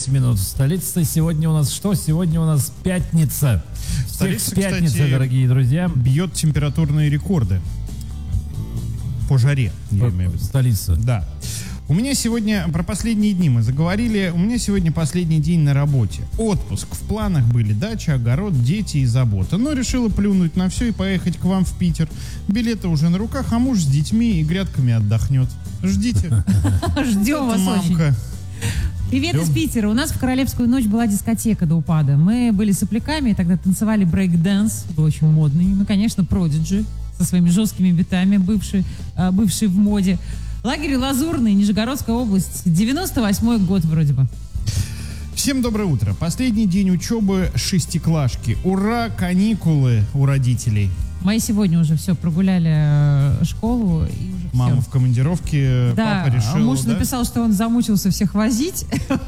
9 минут в столице. Сегодня у нас что? Сегодня у нас пятница. Всех с пятницы, дорогие друзья. Бьет температурные рекорды. По жаре. Столица. Да. У меня сегодня, про последние дни мы заговорили, у меня сегодня последний день на работе. Отпуск. В планах были дача, огород, дети и забота. Но решила плюнуть на все и поехать к вам в Питер. Билеты уже на руках, а муж с детьми и грядками отдохнет. Ждите. Ждем вас очень. Привет из Питера. У нас в Королевскую ночь была дискотека до упада. Мы были сопляками, тогда танцевали брейк-дэнс, был очень модный. Ну, конечно, Prodigy со своими жесткими битами, бывший в моде. Лагерь Лазурный, Нижегородская область, 98-й год вроде бы. Всем доброе утро. Последний день учебы шестиклашки. Ура, каникулы у родителей. Мои сегодня уже все прогуляли школу. И уже мама в командировке, да, папа решил, муж написал, что он замучился всех возить.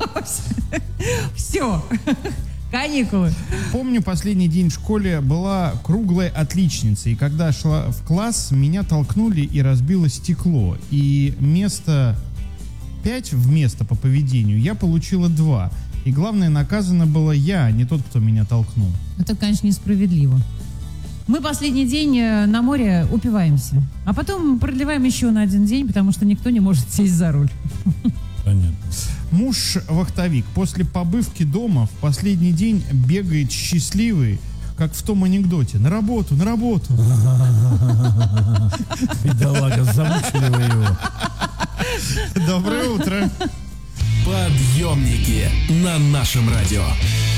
Все. Каникулы. Помню, последний день в школе была круглая отличница. И когда шла в класс, меня толкнули и разбило стекло. И вместо 5 вместо по поведению я получила 2. И главное, наказана была я, а не тот, кто меня толкнул. Это, конечно, несправедливо. Мы последний день на море упиваемся. А потом продлеваем еще на 1 день, потому что никто не может сесть за руль. Понятно. Муж вахтовик после побывки дома в последний день бегает счастливый, как в том анекдоте. На работу, на работу. Бедолага, замучили вы его. Доброе утро. Подъемники на нашем радио.